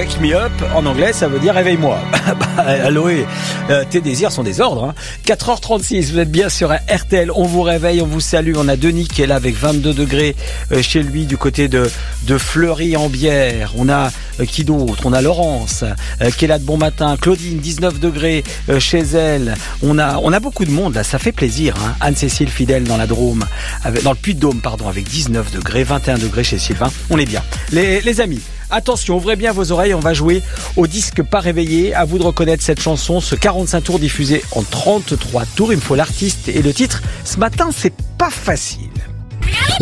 Wake me up, en anglais, ça veut dire réveille-moi. Aloé, tes désirs sont des ordres. 4h36, vous êtes bien sur RTL. On vous réveille, on vous salue. On a Denis qui est là avec 22 degrés chez lui du côté de Fleury-en-Bière. On a qui d'autre? On a Laurence qui est là de bon matin. Claudine, 19 degrés chez elle. On a beaucoup de monde là, ça fait plaisir. Anne-Cécile fidèle dans la Drôme, dans le Puy-de-Dôme, pardon, avec 19 degrés, 21 degrés chez Sylvain. On est bien. Les amis, attention, ouvrez bien vos oreilles, on va jouer au disque pas réveillé. À vous de reconnaître cette chanson, ce 45 tours diffusé en 33 tours. Il me faut l'artiste et le titre. Ce matin, c'est pas facile.